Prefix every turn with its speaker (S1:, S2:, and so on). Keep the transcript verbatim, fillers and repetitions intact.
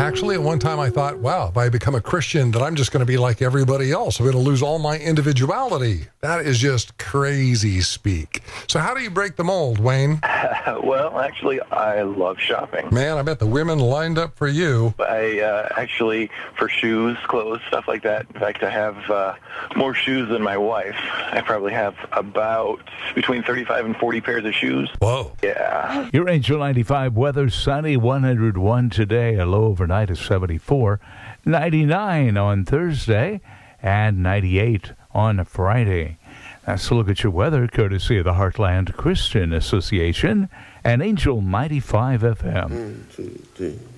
S1: Actually, at one time I thought, wow, if I become a Christian, that I'm just going to be like everybody else. I'm going to lose all my individuality. That is just crazy speak. So how do you break the mold, Wayne?
S2: Well, actually, I love shopping.
S1: Man, I bet the women lined up for you.
S2: I uh, actually, for shoes, clothes, stuff like that. In fact, I have uh, more shoes than my wife. I probably have about between thirty-five and forty pairs of shoes.
S1: Whoa.
S2: Yeah.
S3: Your Angel ninety-five weather, sunny, one hundred one today, a low overnight of seventy-four, ninety-nine on Thursday, and ninety-eight on Friday. That's a look at your weather, courtesy of the Heartland Christian Association and Angel ninety-five F M.
S4: One, two, three.